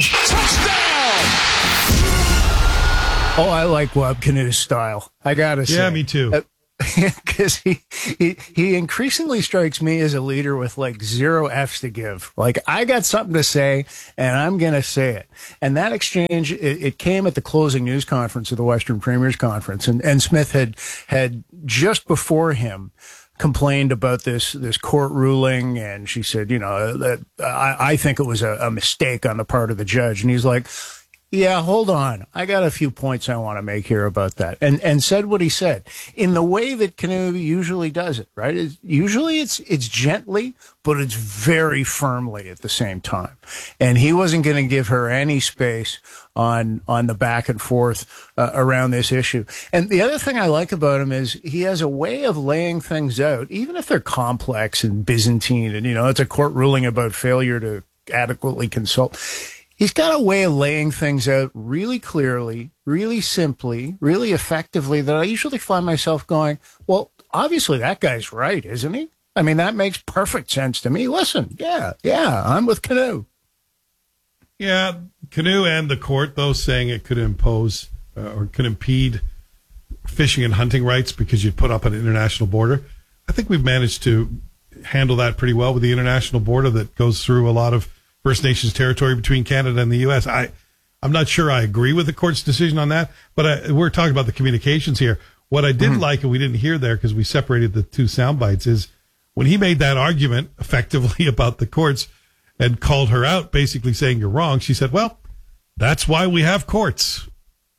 Oh, I like Webb Canoe's style. I gotta say. Yeah, me too. Because he, he he increasingly strikes me as a leader with like zero F's to give. Like, I got something to say, and I'm going to say it. And that exchange, it, it came at the closing news conference of the Western Premiers Conference, and, and Smith had had just before him complained about this this court ruling, and she said, you know, that I, I think it was a, a mistake on the part of the judge. And he's like, yeah, hold on. I got a few points I want to make here about that. And and said what he said in the way that Canoe usually does it, right? It's, usually it's it's gently, but it's very firmly at the same time. And he wasn't going to give her any space on on the back and forth uh, around this issue. And the other thing I like about him is he has a way of laying things out, even if they're complex and Byzantine, and, you know, it's a court ruling about failure to adequately consult. He's got a way of laying things out really clearly, really simply, really effectively, that I usually find myself going, well, obviously that guy's right, isn't he? I mean, that makes perfect sense to me. Listen, yeah, yeah, I'm with Canoe. Yeah, Canoe and the court, though, saying it could impose uh, or could impede fishing and hunting rights because you'd put up an international border. I think we've managed to handle that pretty well with the international border that goes through a lot of First Nations territory between Canada and the U S. I, I'm not sure I agree with the court's decision on that, but I, we're talking about the communications here. What I did mm. like, and we didn't hear there because we separated the two sound bites, is when he made that argument effectively about the courts and called her out, basically saying you're wrong, she said, well, that's why we have courts,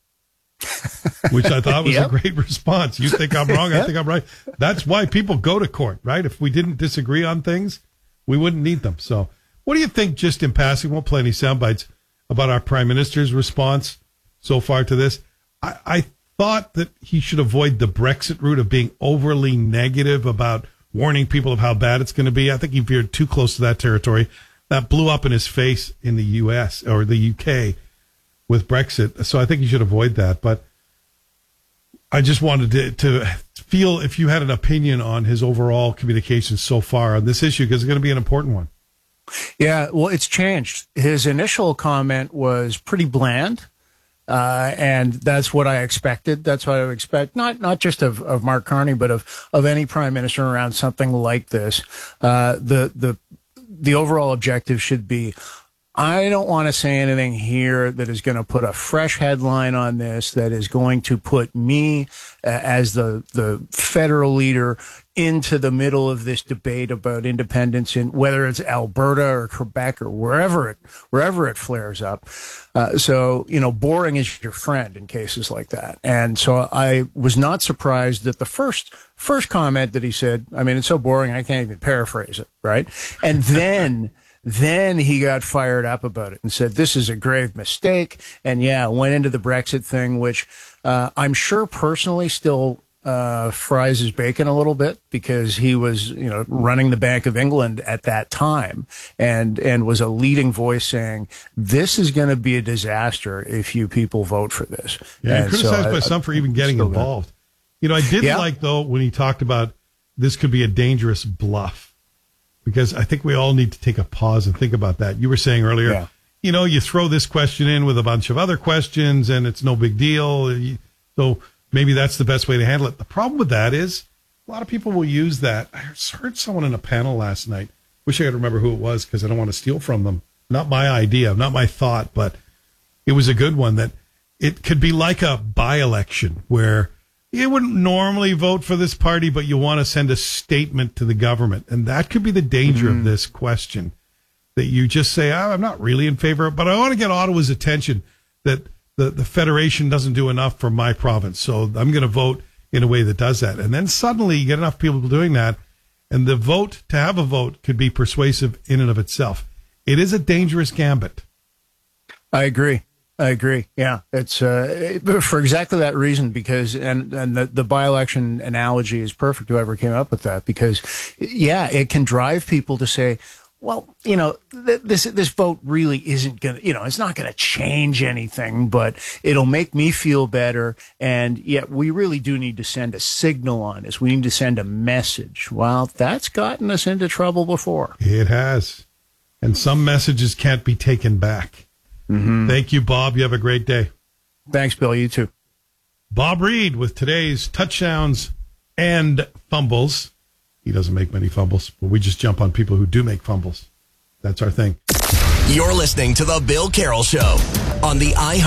which I thought was yep. a great response. You think I'm wrong, I think I'm right. That's why people go to court, right? If we didn't disagree on things, we wouldn't need them. So what do you think, just in passing, won't play any sound bites, about our Prime Minister's response so far to this? I, I thought that he should avoid the Brexit route of being overly negative about warning people of how bad it's going to be. I think he veered too close to that territory. That blew up in his face in the U S or the U K with Brexit. So I think he should avoid that. But I just wanted to, to feel if you had an opinion on his overall communications so far on this issue, because it's going to be an important one. Yeah, well, it's changed. His initial comment was pretty bland, uh, and that's what I expected. That's what I would expect, not not just of, of Mark Carney, but of, of any prime minister around something like this. Uh, the the the overall objective should be, I don't want to say anything here that is going to put a fresh headline on this, that is going to put me uh, as the the federal leader into the middle of this debate about independence in whether it's Alberta or Quebec or wherever it wherever it flares up. Uh, so, you know, boring is your friend in cases like that. And so I was not surprised that the first first comment that he said, I mean, it's so boring I can't even paraphrase it, right? And then Then he got fired up about it and said, this is a grave mistake. And yeah, went into the Brexit thing, which uh, I'm sure personally still uh, fries his bacon a little bit, because he was, you know, running the Bank of England at that time and, and was a leading voice saying, this is going to be a disaster if you people vote for this. Yeah, and criticized so by I, some for even getting involved. Gonna... You know, I did yeah. like, though, when he talked about this could be a dangerous bluff. Because I think we all need to take a pause and think about that. You were saying earlier, yeah. you know, you throw this question in with a bunch of other questions and it's no big deal. So maybe that's the best way to handle it. The problem with that is a lot of people will use that. I heard someone in a panel last night. Wish I could remember who it was because I don't want to steal from them. Not my idea, not my thought, but it was a good one, that it could be like a by-election where you wouldn't normally vote for this party, but you want to send a statement to the government. And that could be the danger mm-hmm. of this question, that you just say, oh, I'm not really in favor, but I want to get Ottawa's attention that the, the Federation doesn't do enough for my province. So I'm going to vote in a way that does that. And then suddenly you get enough people doing that, and the vote to have a vote could be persuasive in and of itself. It is a dangerous gambit. I agree. I agree. Yeah, it's uh, for exactly that reason. Because and and the, the by-election analogy is perfect. Whoever came up with that, because yeah, it can drive people to say, well, you know, th- this this vote really isn't gonna, you know, it's not gonna change anything, but it'll make me feel better. And yet, we really do need to send a signal on this. We need to send a message. Well, that's gotten us into trouble before. It has, and some messages can't be taken back. Mm-hmm. Thank you, Bob. You have a great day. Thanks, Bill. You too. Bob Reed with today's touchdowns and fumbles. He doesn't make many fumbles, but we just jump on people who do make fumbles. That's our thing. You're listening to The Bill Carroll Show on the iHeart